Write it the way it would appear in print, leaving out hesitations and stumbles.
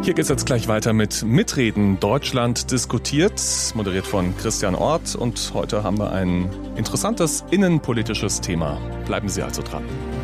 Hier geht's jetzt gleich weiter mit Mitreden. Deutschland diskutiert, moderiert von Christian Orth. Und heute haben wir ein interessantes innenpolitisches Thema. Bleiben Sie also dran.